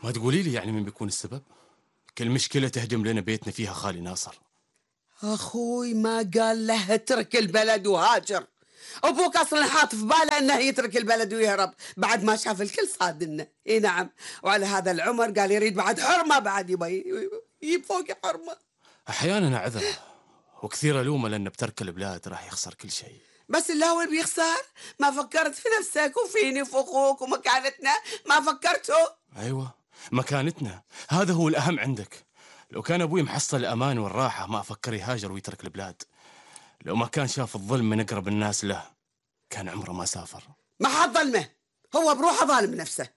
ما تقولي لي يعني من بيكون السبب؟ كل مشكلة تهدم لنا بيتنا فيها خالي ناصر. أخوي ما قال له اترك البلد وهاجر. أبوك أصلا حاط في باله أنه يترك البلد ويهرب بعد ما شاف الكل صاد لنا. إي نعم، وعلى هذا العمر قال يريد بعد حرمة، بعد يبي يجيب فوق حرمة. أحيانا أعذره وكثير ألومه لأنه بترك البلاد راح يخسر كل شيء. بس اللي هو اللي بيخسر ما فكرت في نفسك وفيني وفي أخوك ومكانتنا؟ ما فكرتوا؟ أيوة، مكانتنا هذا هو الأهم عندك. لو كان أبوي محصل الأمان والراحة ما أفكر يهاجر ويترك البلاد. لو ما كان شاف الظلم من أقرب الناس له كان عمره ما سافر. ما حد ظلمه، هو بروحه ظالم نفسه.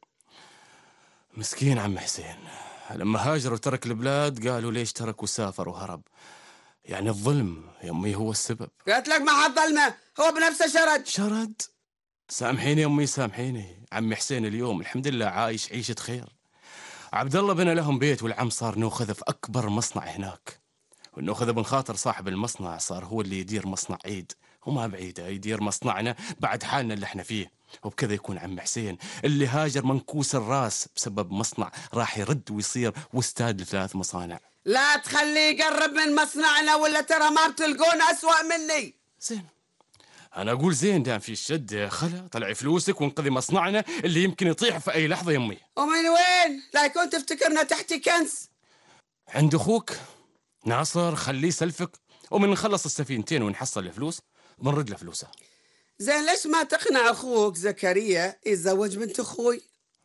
مسكين عم حسين، لما هاجر وترك البلاد قالوا ليش ترك وسافر وهرب. يعني الظلم يا أمي هو السبب. قلت لك ما حد ظلمه، هو بنفسه شرد. شرد؟ سامحيني يا أمي سامحيني. عم حسين اليوم الحمد لله عايش عيشة خير. عبد الله بنى لهم بيت والعم صار نوخذ في أكبر مصنع هناك. والنوخذ بن خاطر صاحب المصنع صار هو اللي يدير مصنع عيد، وما بعيدة يدير مصنعنا بعد حالنا اللي احنا فيه. وبكذا يكون عم حسين اللي هاجر منكوس الراس بسبب مصنع راح يرد ويصير وستاد ل3 مصانع. لا تخليه يقرب من مصنعنا ولا ترى ما بتلقون أسوأ مني. زين، أنا أقول زين دام في الشد خلا طلعي فلوسك وانقذي مصنعنا اللي يمكن يطيح في أي لحظة يمي. ومن وين؟ لا يكون تفتكرنا تحتي كنز. عند أخوك ناصر خليه سلفك، ومن نخلص السفينتين ونحصل الفلوس بنرد له فلوسه. زين ليش ما تقنع أخوك زكريا يتزوج بنت أخوي؟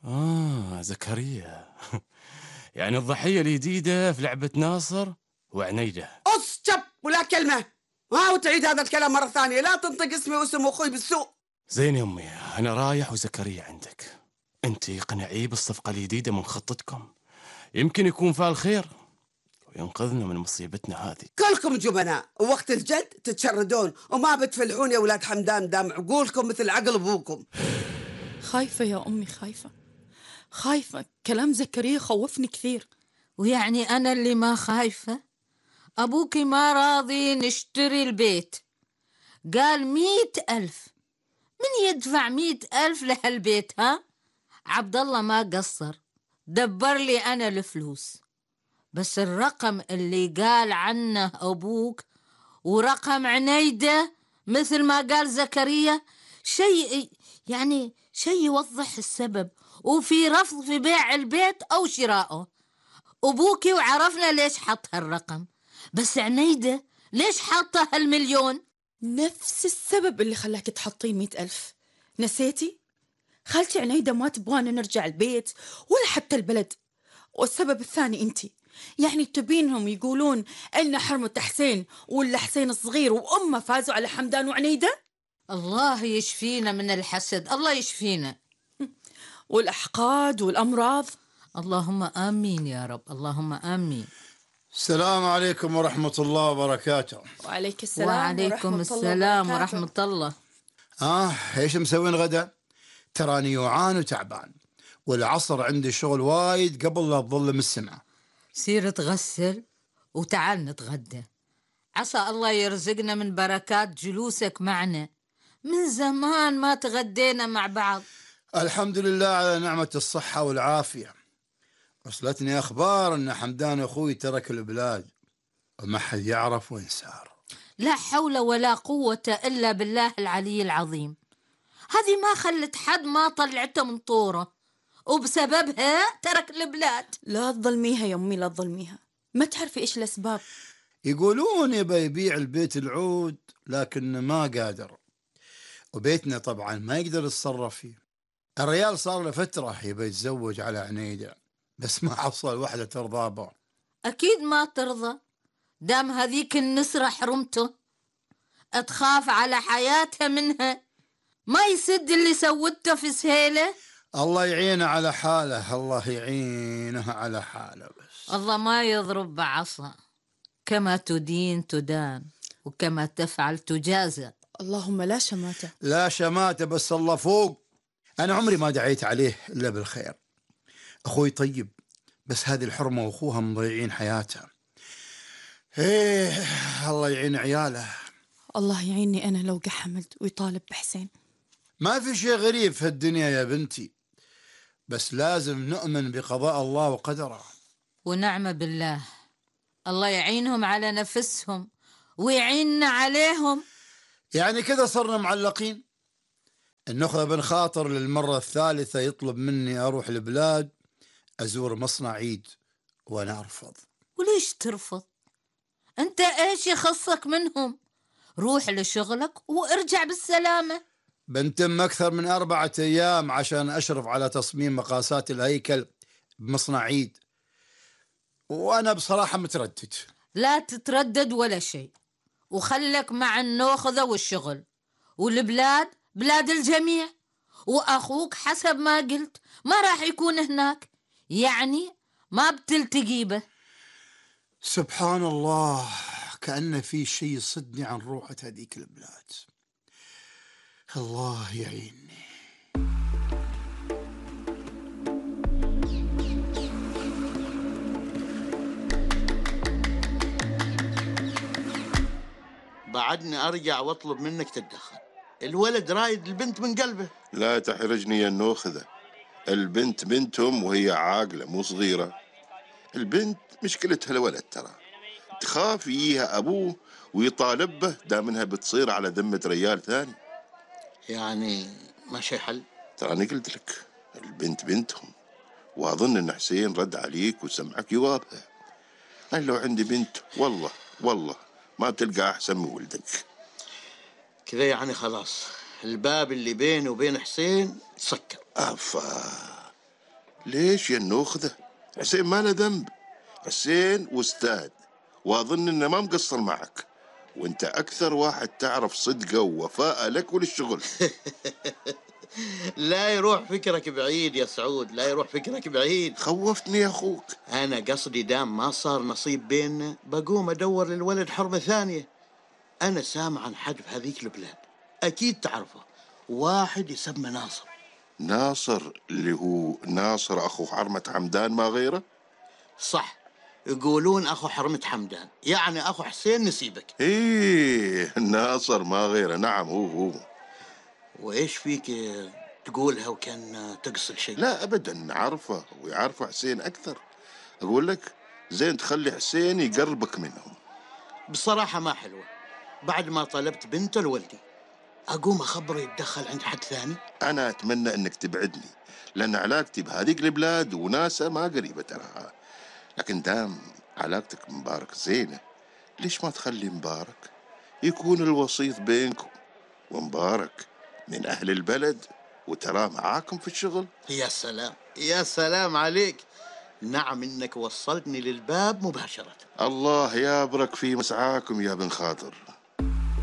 زكريا يعني الضحية الجديدة في لعبة ناصر وعنيدة. أسكت ولا كلمة، ها وتعيد هذا الكلام مرة ثانية. لا تنطق اسمي واسم أخوي بالسوء. زين يا أمي، أنا رايح وزكريا عندك. أنت اقنعيه بالصفقة الجديدة من خطتكم، يمكن يكون فيها الخير وينقذنا من مصيبتنا هذه. كلكم جبناء، ووقت الجد تتشردون وما بتفلحون يا أولاد حمدان دام عقولكم مثل عقل أبوكم. خايفة يا أمي، خايفة. كلام زكريا خوفني كثير. ويعني أنا اللي ما خايفة؟ أبوك ما راضي نشتري البيت، قال 100,000. من يدفع 100,000 لهالبيت؟ ها؟ عبد الله ما قصر، دبر لي أنا الفلوس. بس الرقم اللي قال عنه أبوك ورقم عنيدة مثل ما قال زكريا شيء يوضح السبب، وفي رفض في بيع البيت أو شرائه. أبوكي وعرفنا ليش حط هالرقم، بس عنيدة ليش حاطة هال1,000,000؟ نفس السبب اللي خلاك تحطين 100,000. نسيتي؟ خالتي عنيدة ما تبغانا نرجع البيت ولا حتى البلد. والسبب الثاني انتي، يعني تبينهم يقولون ان حرمة حسين ولا حسين الصغير وامه فازوا على حمدان وعنيدة. الله يشفينا من الحسد، الله يشفينا. والأحقاد والأمراض. اللهم آمين يا رب، اللهم آمين. السلام عليكم ورحمة الله وبركاته. وعليك السلام. وعليكم السلام ورحمة الله. ايش مسوين غدا؟ تراني يوعان وتعبان، والعصر عندي شغل وايد قبل لا تظلم السماء. سير تغسل وتعال نتغدى، عسى الله يرزقنا من بركات جلوسك معنا. من زمان ما تغدينا مع بعض. الحمد لله على نعمة الصحة والعافية. وصلتني أخبار أن حمدان أخوي ترك البلاد وما حد يعرف وين سار. لا حول ولا قوة إلا بالله العلي العظيم. هذه ما خلت حد ما طلعته من طوره، وبسببها ترك البلاد. لا تظلميها يا أمي، لا تظلميها، ما تعرفي إيش الأسباب. يقولون يبي يبيع البيت العود لكن ما قادر، وبيتنا طبعا ما يقدر يتصرف فيه. الريال صار له فترة يبي يتزوج على عنيدة، بس ما حصل واحدة ترضى به. أكيد ما ترضى دام هذيك النسرة حرمته، تخاف على حياتها منها. ما يسد اللي سوته في سهيلة. الله يعينه على حاله، الله يعينه على حاله. بس الله ما يضرب بعصا، كما تدين تدان وكما تفعل تجازى. اللهم لا شماتة. لا شماتة، بس الله فوق. أنا عمري ما دعيت عليه إلا بالخير. أخوي طيب، بس هذه الحرمة وأخوها مضيعين حياتها. الله يعين عياله. الله يعيني أنا لو حملت ويطالب بحسين. ما في شيء غريب في الدنيا يا بنتي، بس لازم نؤمن بقضاء الله وقدره. ونعم بالله، الله يعينهم على نفسهم ويعيننا عليهم. يعني كذا صرنا معلقين. النخبة بن خاطر للمرة الثالثة يطلب مني أروح البلاد أزور مصنع عيد، وأنا أرفض. وليش ترفض؟ أنت إيش يخصك منهم؟ روح لشغلك وارجع بالسلامة. بنتم أكثر من 4 أيام عشان أشرف على تصميم مقاسات الهيكل بمصنع عيد، وأنا بصراحة متردد. لا تتردد ولا شيء، وخلك مع النوخذة والشغل، والبلاد بلاد الجميع، وأخوك حسب ما قلت ما راح يكون هناك، يعني ما بتلتقي به. سبحان الله، كأن في شيء يصدني عن روحة هذيك البلاد. الله يعيني. بعدني أرجع وأطلب منك تتدخل. الولد رايد البنت من قلبه. لا تحرجني يا النوخذة، البنت بنتهم وهي عاقلة مو صغيرة. البنت مشكلتها الولد، ترى تخاف يجيها أبوه ويطالب به دام انها بتصير على ذمة ريال ثاني. يعني ما شي حل؟ ترى أنا قلت لك البنت بنتهم، وأظن أن حسين رد عليك وسمعك جوابها. أنا لو عندي بنت والله ما بتلقى أحسن من ولدك. كذا يعني خلاص الباب اللي بيني وبين حسين سكر. أفا ليش يا النوخذة؟ حسين ما له ذنب، حسين واستاذ، وأظن إنه ما مقصر معك، وأنت أكثر واحد تعرف صدقه ووفاءه لك وللشغل. لا يروح فكرك بعيد يا سعود، لا يروح فكرك بعيد. خوفتني يا أخوك. أنا قصدي دام ما صار نصيب بيننا بقوم أدور للولد حرمة ثانية. أنا سامع عن حد في هذيك البلاد أكيد تعرفه، واحد يسمى ناصر. ناصر اللي هو ناصر أخو حرمة حمدان ما غيره؟ صح، يقولون أخو حرمة حمدان، يعني أخو حسين نسيبك. إيه ناصر ما غيره، نعم هو. وإيش فيك تقولها وكان تقصد شيء؟ لا أبدا، عارفه ويعرفه حسين أكثر. أقول لك زين تخلي حسين يقربك منهم. بصراحة ما حلوة، بعد ما طلبت بنته لولدي أقوم أخبره يتدخل عند حد ثاني. أنا أتمنى أنك تبعدني، لأن علاقتي بهذيك البلاد وناسها ما قريبة تراها. لكن دام علاقتك مبارك زينة، ليش ما تخلي مبارك يكون الوسيط بينكم؟ ومبارك من أهل البلد وتراه معاكم في الشغل. يا سلام يا سلام عليك، نعم إنك وصلتني للباب مباشرة. الله يابرك في مسعاكم يا بن خاطر.